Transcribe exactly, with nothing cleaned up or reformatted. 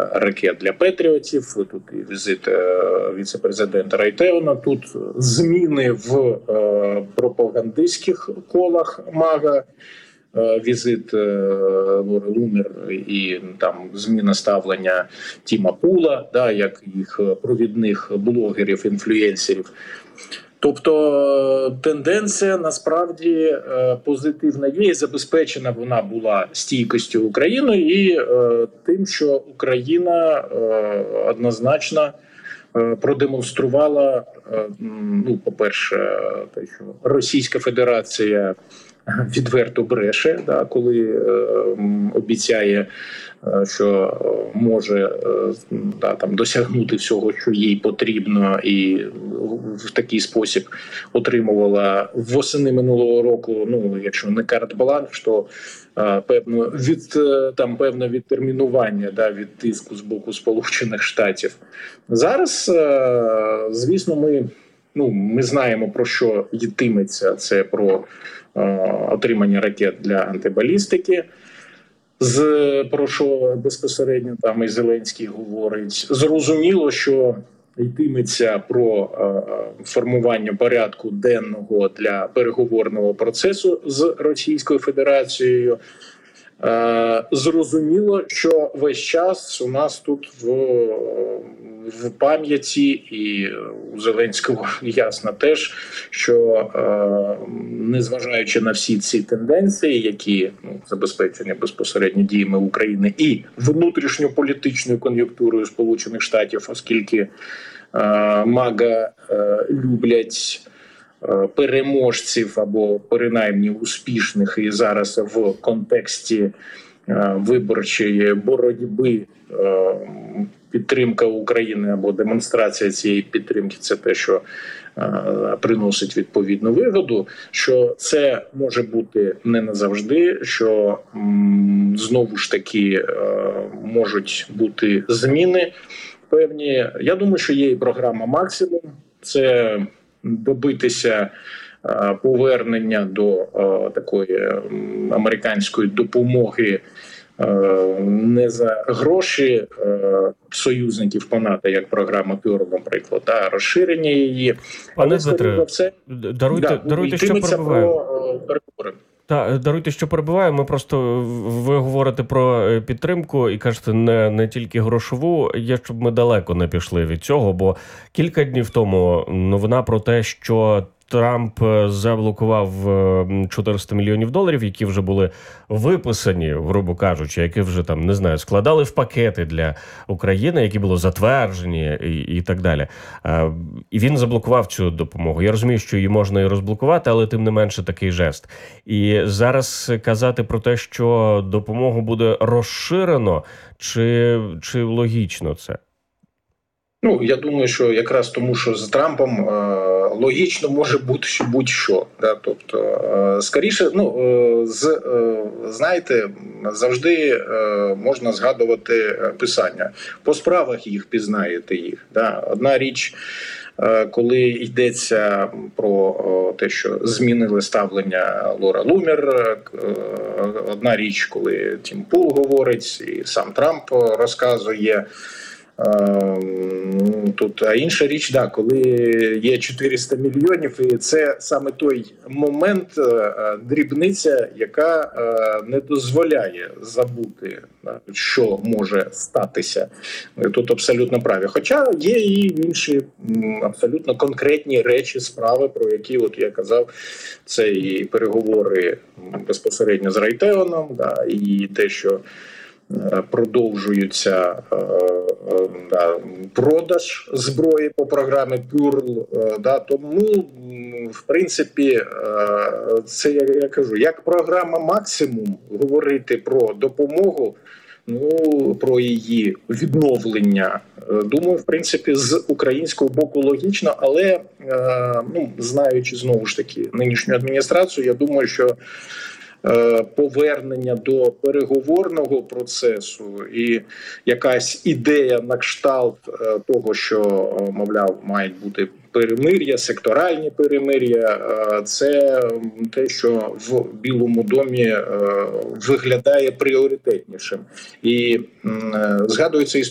ракет для Петріотів, тут і візит віце-президента Райтеона, тут зміни в пропагандистських колах МАГА, візит Лори Лумер і там зміна ставлення Тіма Пула, да, як їх провідних блогерів, інфлюенсерів. Тобто тенденція насправді позитивна є, і забезпечена вона була стійкістю України і тим, що Україна однозначно продемонструвала, ну, по-перше, те, що Російська Федерація відверто бреше, да, коли е, обіцяє, е, що може е, да, там, досягнути всього, що їй потрібно, і в такий спосіб отримувала восени минулого року, ну, якщо не карт-бланш, то е, певно, від, там, певне відтермінування, да, від тиску з боку Сполучених Штатів. Зараз, е, звісно, ми, ну, ми знаємо, про що йтиметься. Це про отримання ракет для антибалістики, з про що безпосередньо там і Зеленський говорить. Зрозуміло, що йтиметься про е, формування порядку денного для переговорного процесу з Російською Федерацією. Е, зрозуміло, що весь час у нас тут в, в пам'яті, і у Зеленського ясно теж, що е, незважаючи на всі ці тенденції, які, ну, забезпечені безпосередньо діями України і внутрішньополітичною кон'юнктурою Сполучених Штатів, оскільки е, МАГА е, люблять переможців або принаймні успішних, і зараз в контексті виборчої боротьби підтримка України або демонстрація цієї підтримки – це те, що приносить відповідну вигоду, що це може бути не назавжди, що знову ж таки можуть бути зміни певні. Я думаю, що є і програма «Максимум», це добитися повернення до такої американської допомоги не за гроші союзників по НАТО, як програма Пюр, наприклад, а розширення її. Пане Дмитре, даруйте, да, даруйте, що перебиваю. Про... Так, даруйте, що перебиваю. Ми просто, ви говорите про підтримку і кажете не, не тільки грошову, є, щоб ми далеко не пішли від цього, бо кілька днів тому новина про те, що Трамп заблокував чотириста мільйонів доларів, які вже були виписані, грубо кажучи, які вже там, не знаю, складали в пакети для України, які були затверджені і, і так далі. І він заблокував цю допомогу. Я розумію, що її можна і розблокувати, але тим не менше такий жест. І зараз казати про те, що допомогу буде розширено, чи, чи логічно це? Ну, я думаю, що якраз тому, що з Трампом е, логічно може бути що будь-що. Да? Тобто, е, скоріше, ну, е, з, е, знаєте, завжди е, можна згадувати писання. По справах їх пізнаєте їх. Да? Одна річ, е, коли йдеться про е, те, що змінили ставлення Лора Лумер, е, одна річ, коли Тім Пул говорить, і сам Трамп розказує. Тут, а інша річ, да, коли є чотириста мільйонів, і це саме той момент, дрібниця, яка не дозволяє забути, що може статися. Тут абсолютно праві. Хоча є і інші абсолютно конкретні речі, справи, про які, от я казав, це і переговори безпосередньо з Райтеоном, да, і те, що продовжується е, е, да, продаж зброї по програмі Пюрл. Е, да, тому, в принципі, е, це, я, я кажу, як програма «Максимум» говорити про допомогу, ну, про її відновлення, е, думаю, в принципі, з українського боку логічно, але, е, ну, знаючи, знову ж таки, нинішню адміністрацію, я думаю, що повернення до переговорного процесу і якась ідея на кшталт того, що, мовляв, мають бути перемир'я, секторальні перемир'я, це те, що в Білому домі виглядає пріоритетнішим. І згадується історія